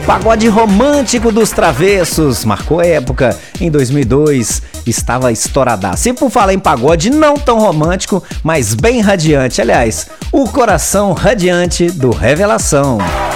Pagode romântico dos Travessos, marcou época. Em 2002 estava estouradaço. E por falar em pagode não tão romântico, mas bem radiante. Aliás, o coração radiante do Revelação.